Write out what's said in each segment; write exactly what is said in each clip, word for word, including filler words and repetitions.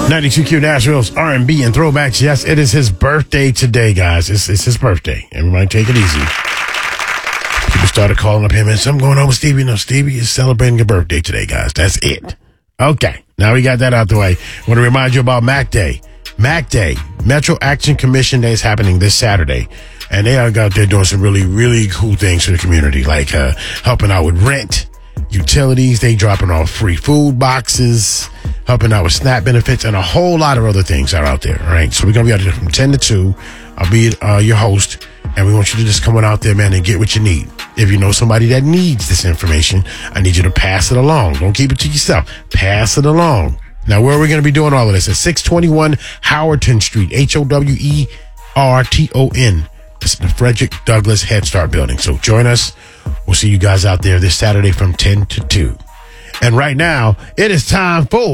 ninety-two Q Nashville's R and B and throwbacks. Yes, it is his birthday today, guys. It's, it's his birthday. Everybody take it easy. People started calling up him and something going on with Stevie. No, Stevie is celebrating your birthday today, guys. That's it. Okay. Now we got that out the way. I want to remind you about Mac Day. Mac Day, Metro Action Commission Day is happening this Saturday. And they are out there doing some really, really cool things for the community, like uh, helping out with rent, utilities. They dropping off free food boxes, helping out with SNAP benefits, and a whole lot of other things are out there. All right. So we're going to be out there from ten to two. I'll be uh, your host, and we want you to just come on out there, man, and get what you need. If you know somebody that needs this information, I need you to pass it along. Don't keep it to yourself. Pass it along. Now, where are we going to be doing all of this? At six twenty-one Howerton Street, H O W E R T O N. It's the Frederick Douglass Head Start building. So join us. We'll see you guys out there this Saturday from ten to two. And right now, it is time for...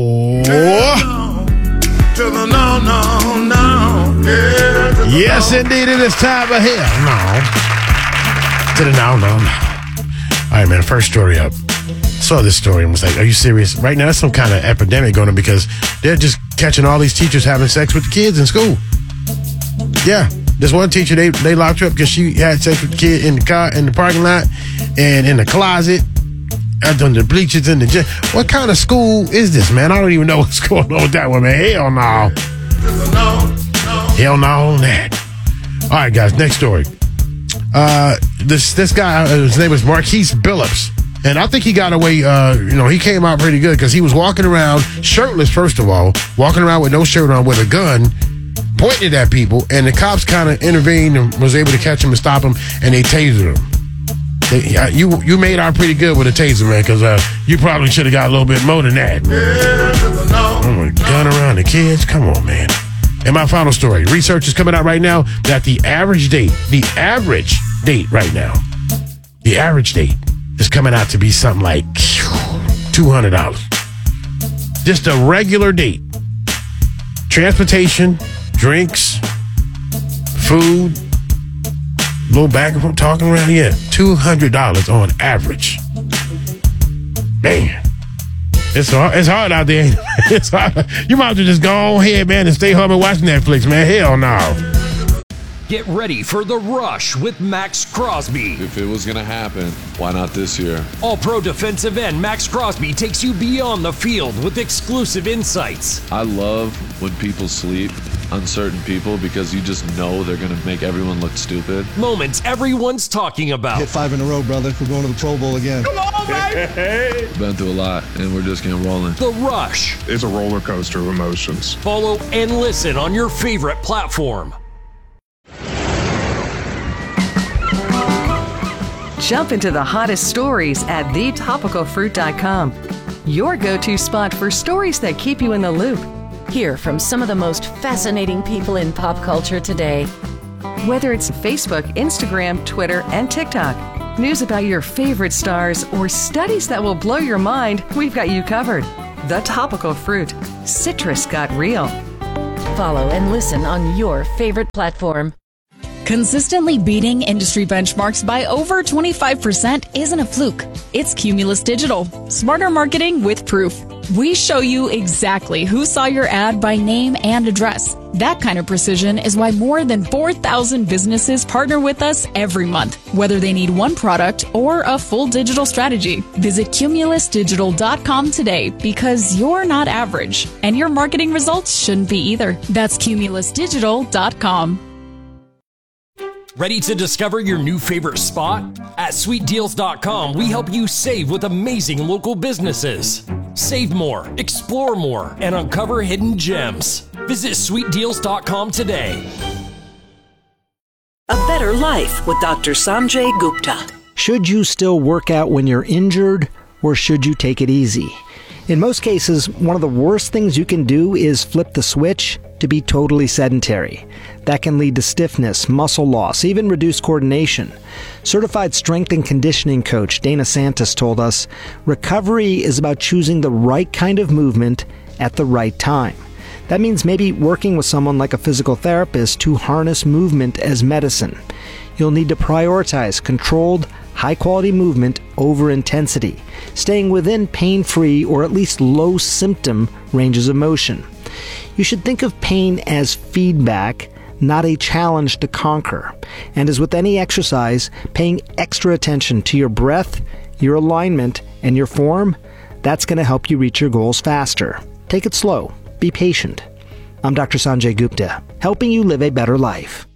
Yes, indeed, it is time for hell no. To the no, no, no. All right, man, first story up. Saw this story and was like, are you serious? Right now, there's some kind of epidemic going on because they're just catching all these teachers having sex with the kids in school. Yeah. This one teacher, they they locked her up because she had sex with the kid in the car, in the parking lot, and in the closet, under the bleachers in the gym. What kind of school is this, man? I don't even know what's going on with that one, man. Hell no. Hell no on that. All right, guys, next story. Uh, this this guy, uh, his name was Marquise Billups. And I think he got away, uh, you know, he came out pretty good because he was walking around shirtless, first of all, walking around with no shirt on with a gun, pointed at people, and the cops kind of intervened and was able to catch him and stop him, and they tasered him. They, uh, you you made out pretty good with a taser, man, because uh, you probably should have got a little bit more than that. Oh, a gun around the kids? Come on, man. And my final story. Research is coming out right now that the average date, the average date right now, the average date is coming out to be something like two hundred dollars. Just a regular date. Transportation, drinks, food, little back and forth talking around here. two hundred dollars on average. Man, it's hard, it's hard out there. It's hard. You might as well just go ahead, man, and stay home and watch Netflix, man. Hell no. Get ready for The Rush with Max Crosby. If it was going to happen, why not this year? All-Pro defensive end Max Crosby takes you beyond the field with exclusive insights. I love when people sleep on certain people because you just know they're going to make everyone look stupid. Moments everyone's talking about. Hit five in a row, brother. We're going to the Pro Bowl again. Come on, baby! Been through a lot, and we're just getting rolling. The Rush. It's a roller coaster of emotions. Follow and listen on your favorite platform. Jump into the hottest stories at the topical fruit dot com. Your go-to spot for stories that keep you in the loop. Hear from some of the most fascinating people in pop culture today. Whether it's Facebook, Instagram, Twitter, and TikTok, news about your favorite stars, or studies that will blow your mind, we've got you covered. The Topical Fruit. Citrus got real. Follow and listen on your favorite platform. Consistently beating industry benchmarks by over twenty-five percent isn't a fluke. It's Cumulus Digital. Smarter marketing with proof. We show you exactly who saw your ad by name and address. That kind of precision is why more than four thousand businesses partner with us every month, whether they need one product or a full digital strategy. Visit cumulus digital dot com today because you're not average, and your marketing results shouldn't be either. That's cumulus digital dot com. Ready to discover your new favorite spot? At sweet deals dot com, we help you save with amazing local businesses. Save more, explore more, and uncover hidden gems. Visit sweet deals dot com today. A better life with Doctor Sanjay Gupta. Should you still work out when you're injured, or should you take it easy? In most cases, one of the worst things you can do is flip the switch to be totally sedentary. That can lead to stiffness, muscle loss, even reduced coordination. Certified strength and conditioning coach Dana Santos told us, recovery is about choosing the right kind of movement at the right time. That means maybe working with someone like a physical therapist to harness movement as medicine. You'll need to prioritize controlled, high-quality movement over intensity, staying within pain-free or at least low-symptom ranges of motion. You should think of pain as feedback, not a challenge to conquer. And as with any exercise, paying extra attention to your breath, your alignment, and your form, that's going to help you reach your goals faster. Take it slow. Be patient. I'm Doctor Sanjay Gupta, helping you live a better life.